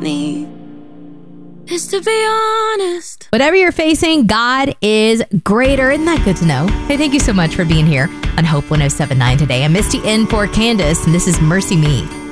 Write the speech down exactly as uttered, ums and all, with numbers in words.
need is to be honest. Whatever you're facing, God is greater. Isn't that good to know? Hey, thank you so much for being here on Hope one oh seven point nine today. I'm Misty in for Candace, and this is Mercy Me.